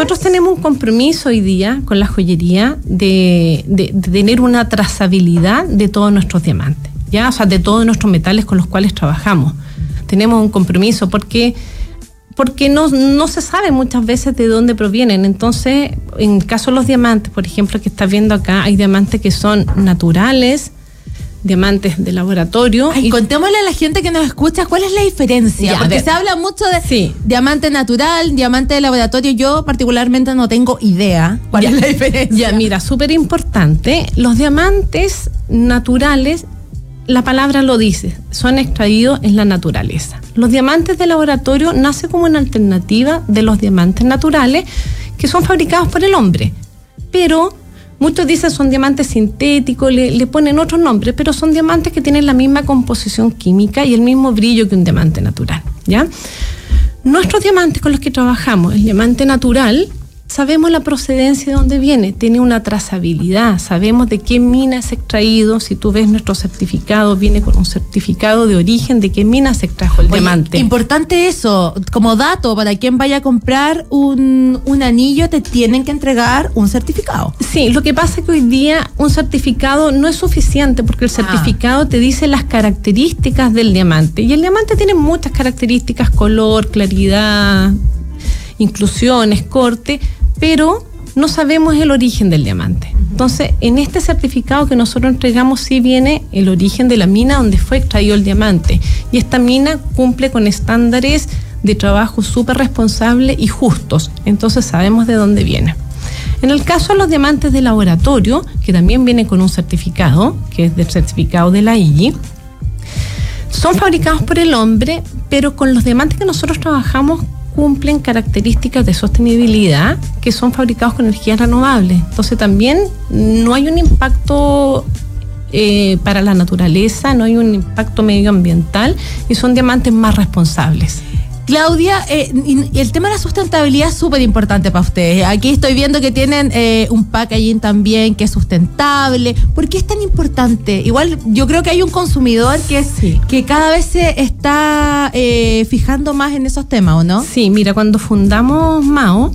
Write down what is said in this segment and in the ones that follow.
nosotros tenemos un compromiso hoy día con la joyería de tener una trazabilidad de todos nuestros diamantes, ¿ya? O sea, de todos nuestros metales con los cuales trabajamos. Tenemos un compromiso porque no se sabe muchas veces de dónde provienen. Entonces, en el caso de los diamantes, por ejemplo, que estás viendo acá, hay diamantes que son naturales, diamantes de laboratorio. Y contémosle a la gente que nos escucha cuál es la diferencia, porque se habla mucho de diamante natural, diamante de laboratorio. Yo particularmente no tengo idea cuál es la diferencia. Ya, mira, súper importante. Los diamantes naturales, la palabra lo dice, son extraídos en la naturaleza. Los diamantes de laboratorio nacen como una alternativa de los diamantes naturales que son fabricados por el hombre, pero muchos dicen son diamantes sintéticos, le ponen otros nombres, pero son diamantes que tienen la misma composición química y el mismo brillo que un diamante natural, ¿ya? Nuestros diamantes con los que trabajamos, el diamante natural, sabemos la procedencia de dónde viene, tiene una trazabilidad, sabemos de qué mina es extraído. Si tú ves nuestro certificado, viene con un certificado de origen de qué mina se extrajo el diamante. Importante eso, como dato, para quien vaya a comprar un anillo, te tienen que entregar un certificado. Sí, lo que pasa es que hoy día un certificado no es suficiente, porque el certificado te dice las características del diamante, y el diamante tiene muchas características: color, claridad, inclusiones, corte, pero no sabemos el origen del diamante. Entonces, en este certificado que nosotros entregamos sí viene el origen de la mina donde fue extraído el diamante, y esta mina cumple con estándares de trabajo súper responsables y justos, entonces sabemos de dónde viene. En el caso de los diamantes de laboratorio, que también vienen con un certificado, que es del certificado de la IGI, son fabricados por el hombre, pero con los diamantes que nosotros trabajamos cumplen características de sostenibilidad, que son fabricados con energías renovables. Entonces también no hay un impacto para la naturaleza, no hay un impacto medioambiental, y son diamantes más responsables. Claudia, el tema de la sustentabilidad es súper importante para ustedes. Aquí estoy viendo que tienen un packaging también que es sustentable. ¿Por qué es tan importante? Igual yo creo que hay un consumidor que cada vez se está fijando más en esos temas, ¿o no? Sí, mira, cuando fundamos Mao,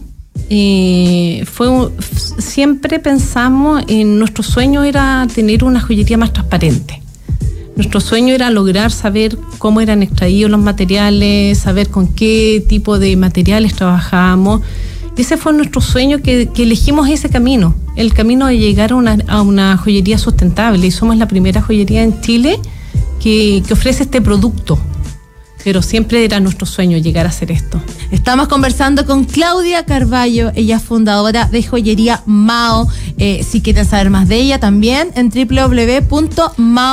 siempre pensamos en nuestro sueño era tener una joyería más transparente. Nuestro sueño era lograr saber cómo eran extraídos los materiales, saber con qué tipo de materiales trabajábamos. Ese fue nuestro sueño, que elegimos ese camino, el camino de llegar a una joyería sustentable, y somos la primera joyería en Chile que ofrece este producto. Pero siempre era nuestro sueño llegar a hacer esto. Estamos conversando con Claudia Carballo, ella es fundadora de Joyería Mao. Si quieren saber más de ella, también en www.mao.cl.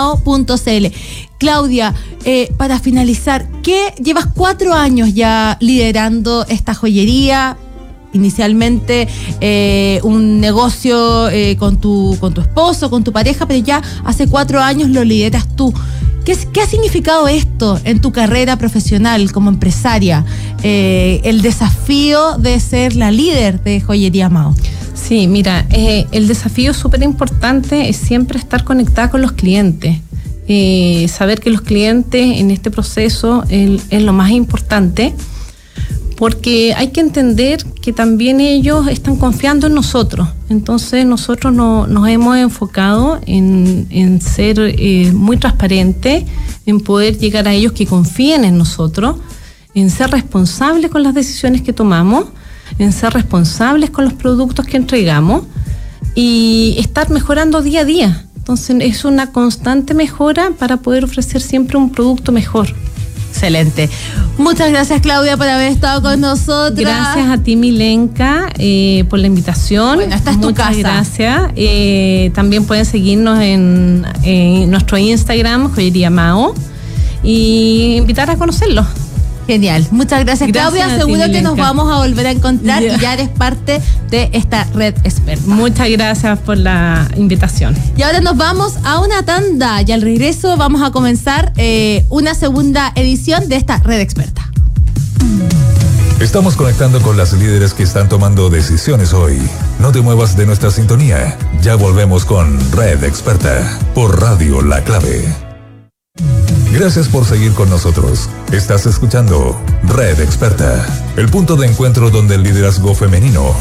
Claudia, para finalizar, llevas 4 años ya liderando esta joyería. Inicialmente un negocio con tu esposo, con tu pareja, pero ya hace 4 años lo lideras tú. ¿Qué ha significado esto en tu carrera profesional como empresaria? El desafío de ser la líder de Joyería Mao. Sí, mira, el desafío súper importante es siempre estar conectada con los clientes. Saber que los clientes en este proceso es lo más importante, porque hay que entender que también ellos están confiando en nosotros. Entonces nosotros nos hemos enfocado en ser muy transparentes, en poder llegar a ellos que confíen en nosotros, en ser responsables con las decisiones que tomamos, en ser responsables con los productos que entregamos y estar mejorando día a día. Entonces es una constante mejora para poder ofrecer siempre un producto mejor. Excelente. Muchas gracias, Claudia, por haber estado con nosotros. Gracias a ti, Milenka, por la invitación. Bueno, esta es tu casa. Muchas gracias. También pueden seguirnos en nuestro Instagram, Joyería Mao, y invitar a conocerlo. Genial, muchas gracias, Claudia. Seguro que nos vamos a volver a encontrar y ya eres parte de esta red experta. Muchas gracias por la invitación. Y ahora nos vamos a una tanda y al regreso vamos a comenzar una segunda edición de esta red experta. Estamos conectando con las líderes que están tomando decisiones hoy. No te muevas de nuestra sintonía. Ya volvemos con Red Experta por Radio La Clave. Gracias por seguir con nosotros. Estás escuchando Red Experta, el punto de encuentro donde el liderazgo femenino